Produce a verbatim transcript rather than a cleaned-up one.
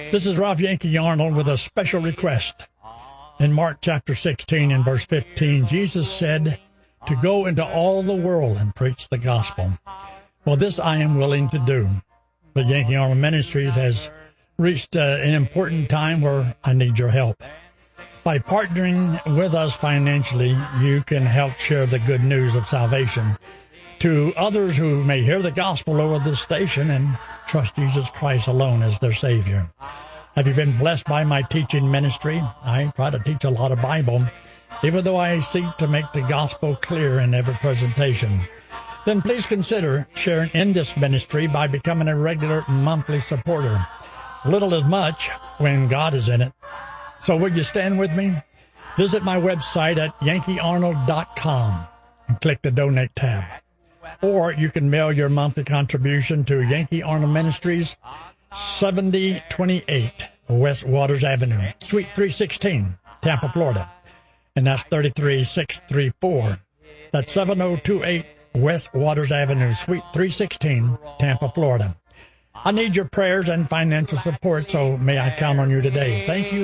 This is Ralph Yankee Arnold with a special request. In Mark chapter sixteen and verse fifteen, Jesus said to go into all the world and preach the gospel. Well, this I am willing to do. But Yankee Arnold Ministries has reached uh, an important time where I need your help. By partnering with us financially, you can help share the good news of salvation to others who may hear the gospel over this station and trust Jesus Christ alone as their Savior. Have you been blessed by my teaching ministry? I try to teach a lot of Bible, even though I seek to make the gospel clear in every presentation. Then please consider sharing in this ministry by becoming a regular monthly supporter. Little is much when God is in it. So will you stand with me? Visit my website at yankee arnold dot com and click the Donate tab. Or you can mail your monthly contribution to Yankee Arnold Ministries, seventy twenty-eight West Waters Avenue, Suite three sixteen, Tampa, Florida. And that's thirty-three six three four. That's seven oh two eight West Waters Avenue, Suite three sixteen, Tampa, Florida. I need your prayers and financial support, so may I count on you today. Thank you.